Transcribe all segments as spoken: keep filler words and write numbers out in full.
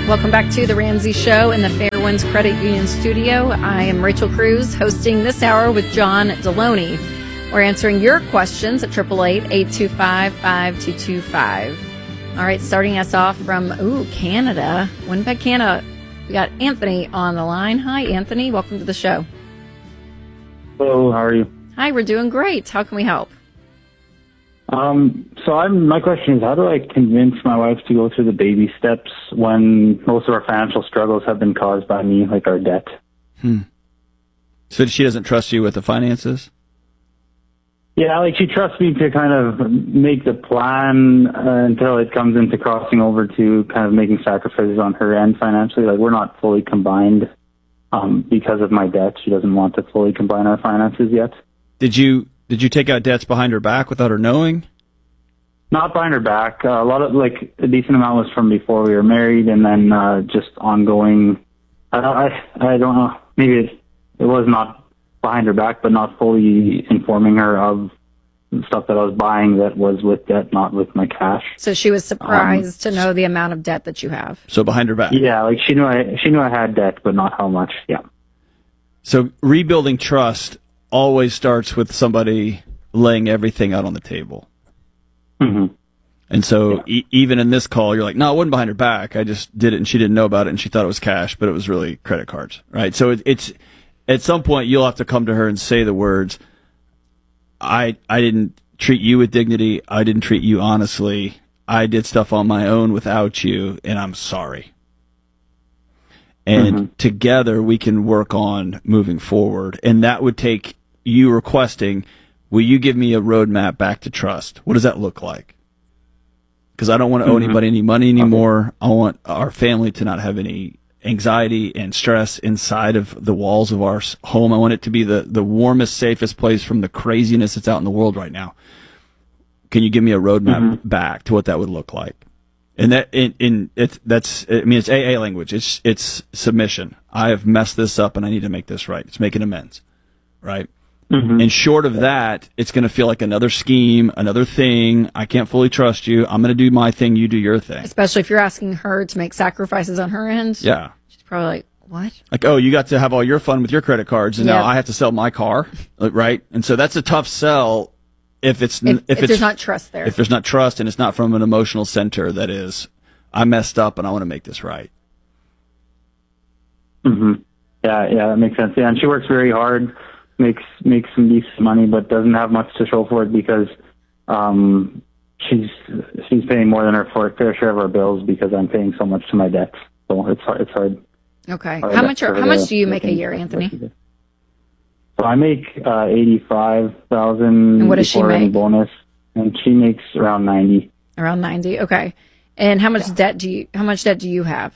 Welcome back to The Ramsey Show in the Fairwinds Credit Union studio. I am Rachel Cruz, hosting this hour with John Deloney. We're answering your questions at eight eight eight, eight two five, five two two five. All right, starting us off from, ooh, Canada. Winnipeg, Canada. We got Anthony on the line. Hi, Anthony. Welcome to the show. Hello, how are you? Hi, we're doing great. How can we help? Um, so I'm, my question is, how do I convince my wife to go through the baby steps when most of our financial struggles have been caused by me, like our debt? Hmm. So she doesn't trust you with the finances? Yeah, like she trusts me to kind of make the plan uh, until it comes into crossing over to kind of making sacrifices on her end financially. Like we're not fully combined um, because of my debt. She doesn't want to fully combine our finances yet. Did you did you take out debts behind her back without her knowing? Not behind her back. Uh, a lot of like a decent amount was from before we were married, and then uh, just ongoing. I, I I don't know. Maybe it, it was not behind her back, but not fully informing her of stuff that I was buying that was with debt, not with my cash. So she was surprised um, to know the amount of debt that you have. So behind her back. Yeah, like she knew I she knew I had debt, but not how much. Yeah. So rebuilding trust always starts with somebody laying everything out on the table. Mm-hmm. And so yeah. e- even in this call, you're like, no, it wasn't behind her back. I just did it, and she didn't know about it, and she thought it was cash, but it was really credit cards, right? So it, it's at some point you'll have to come to her and say the words, I I didn't treat you with dignity. I didn't treat you honestly. I did stuff on my own without you, and I'm sorry. And mm-hmm. together we can work on moving forward. And that would take you requesting, will you give me a roadmap back to trust? What does that look like? Because I don't want to owe mm-hmm. anybody any money anymore. I want our family to not have any anxiety and stress inside of the walls of our home. I want it to be the, the warmest, safest place from the craziness that's out in the world right now. Can you give me a roadmap mm-hmm. back to what that would look like? And that, in, in it's that's, I mean, it's A A language. It's it's submission. I have messed this up, and I need to make this right. It's making amends, right? Mm-hmm. And short of that, it's going to feel like another scheme, another thing. I can't fully trust you. I'm going to do my thing. You do your thing. Especially if you're asking her to make sacrifices on her end. Yeah. She's probably like, what? Like, oh, you got to have all your fun with your credit cards, and yep. now I have to sell my car, right? And so that's a tough sell if it's if, if, if it's there's not trust there. If there's not trust, and it's not from an emotional center that is, I messed up and I want to make this right. Mm-hmm. Yeah, yeah, that makes sense. Yeah, and she works very hard. makes makes some decent money, but doesn't have much to show for it because um, she's she's paying more than her fair share of our bills because I'm paying so much to my debts. So it's hard. It's hard. Okay. hard how much? Are, how much do you to, make a year, Anthony? So I make uh, eighty-five thousand. And what does she before any make? bonus, and she makes around ninety. Around ninety. Okay. And how much Yeah. debt do you? How much debt do you have?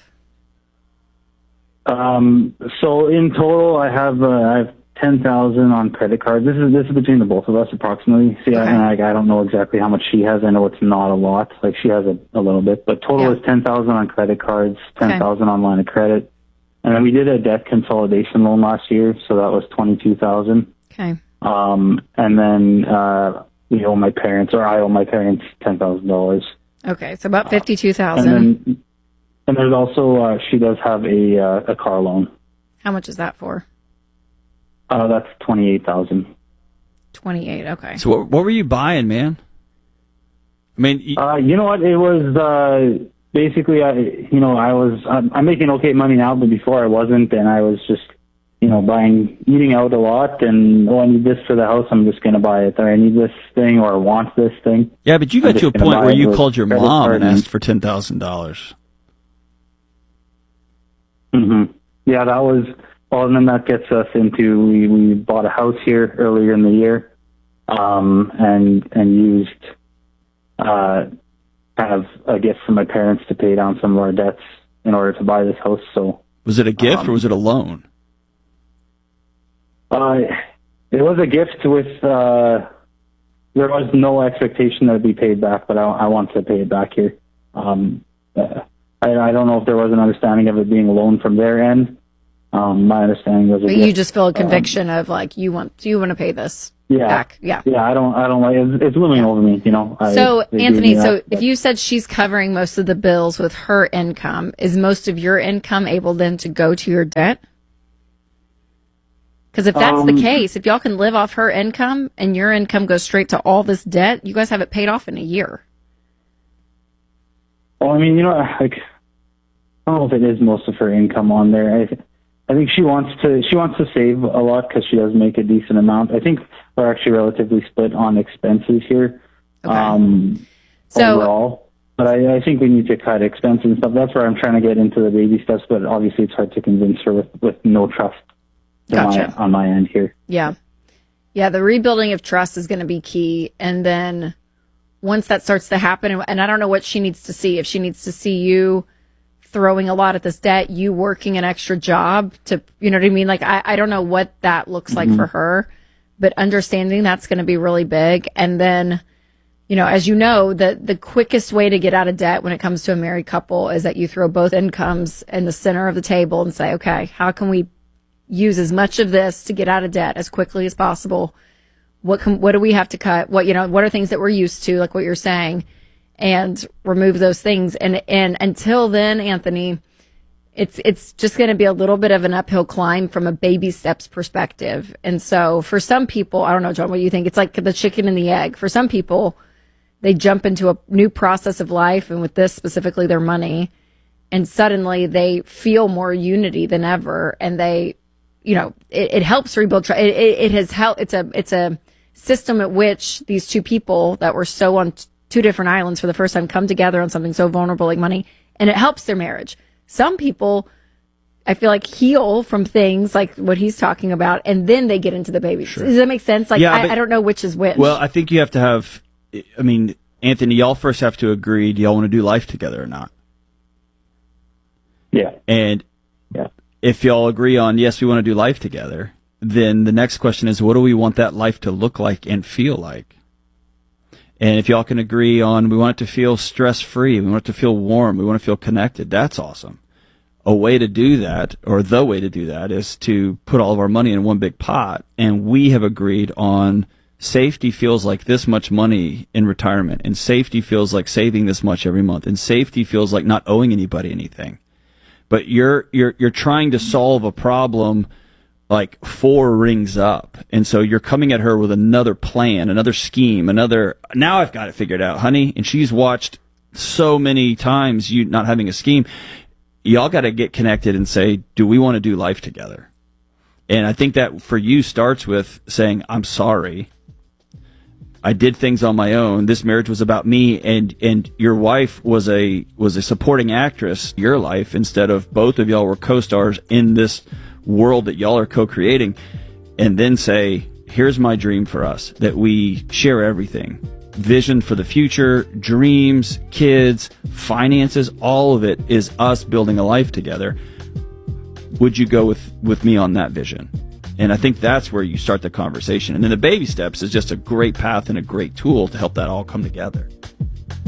Um. So in total, I have uh, I have ten thousand on credit cards. This is this is between the both of us approximately. See, Okay. I, I I don't know exactly how much she has. I know it's not a lot. Like she has a, a little bit, but total Yeah. is ten thousand on credit cards, ten Okay. thousand on line of credit, and then we did a debt consolidation loan last year, so that was twenty two thousand. Okay. Um, and then uh, we owe my parents, or I owe my parents ten thousand dollars. Okay. So about fifty-two And thousand. then and there's also uh, she does have a uh, a car loan. How much is that for? Uh, that's twenty eight thousand. Twenty-eight. Okay. So what, what were you buying, man? I mean, y- Uh, you know what? It was uh, basically, I, you know, I was I'm, I'm making okay money now, but before I wasn't, and I was just, you know, buying, eating out a lot, and oh, I need this for the house, I'm just gonna buy it. Or I need this thing, or I want this thing. yeah, but you I'm got to a just gonna point buy where it you with called your credit mom card and asked for ten thousand dollars. Mm-hmm. Yeah, that was. Well, and then that gets us into we, we bought a house here earlier in the year, um, and and used uh, kind of a gift from my parents to pay down some of our debts in order to buy this house. So Was it a gift Um, or was it a loan? uh, it was a gift with. Uh, there was no expectation that it'd be paid back, but I, I want to pay it back here. Um, uh, I, I don't know if there was an understanding of it being a loan from their end. Um, my understanding was, a But gift. you just feel a Um, conviction of like you want you want to pay this. Yeah. back. Yeah. Yeah, I don't, I don't like it. It's looming over me, you know. I, So, Anthony, so that, if you said she's covering most of the bills with her income, is most of your income able then to go to your debt? Because if that's Um, the case, if y'all can live off her income and your income goes straight to all this debt, you guys have it paid off in a year. Well, I mean, you know, like, I don't know if it is most of her income on there. I, I think she wants to, she wants to save a lot because she does make a decent amount. I think we're actually relatively split on expenses here. Okay. Um, So- overall. But I, I think we need to cut expenses and stuff. That's where I'm trying to get into the baby steps, but obviously it's hard to convince her with, with no trust on Gotcha. my, on my end here. Yeah. Yeah, the rebuilding of trust is going to be key. And then once that starts to happen, and, and I don't know what she needs to see, if she needs to see you throwing a lot at this debt, you working an extra job to, you know what I mean? Like, I, I don't know what that looks like Mm-hmm. for her, but understanding that's going to be really big. And then, you know, as you know, the, the quickest way to get out of debt when it comes to a married couple is that you throw both incomes in the center of the table and say, okay, how can we use as much of this to get out of debt as quickly as possible? What can, what do we have to cut? What, you know, what are things that we're used to, like what you're saying, and remove those things. And, and until then, Anthony, it's, it's just going to be a little bit of an uphill climb from a baby steps perspective. And so for some people, I don't know, John, what do you think? It's like the chicken and the egg. For some people, they jump into a new process of life, and with this specifically their money, and suddenly they feel more unity than ever, and they, you know, it, it helps rebuild trust. It, it, it has helped. It's a it's a system at which these two people that were so on t- two different islands for the first time come together on something so vulnerable like money, and it helps their marriage. Some people, I feel like, heal from things like what he's talking about, and then they get into the baby. Sure. Does that make sense? Like, Yeah, I, but- I don't know which is which. Well, I think you have to have, I mean, Anthony, y'all first have to agree, do y'all want to do life together or not? Yeah. And Yeah. if y'all agree on, yes, we want to do life together, then the next question is, what do we want that life to look like and feel like? And if y'all can agree on, we want it to feel stress-free, we want it to feel warm, we want to feel connected, that's awesome. A way to do that, or the way to do that, is to put all of our money in one big pot, and we have agreed on safety feels like this much money in retirement, and safety feels like saving this much every month, and safety feels like not owing anybody anything. But you're you're you're trying to solve a problem like four rings up, and so you're coming at her with another plan, another scheme, another. Now I've got it figured out, honey. And she's watched so many times you not having a scheme. Y'all got to get connected and say, do we want to do life together? And I think that for you starts with saying, I'm sorry. I did things on my own. This marriage was about me, and, and your wife was a was a supporting actress in your life, instead of both of y'all were co-stars in this world that y'all are co-creating. And then say, here's my dream for us, that we share everything. Vision for the future, dreams, kids, finances, all of it is us building a life together. Would you go with, with me on that vision? And I think that's where you start the conversation. And then the baby steps is just a great path and a great tool to help that all come together.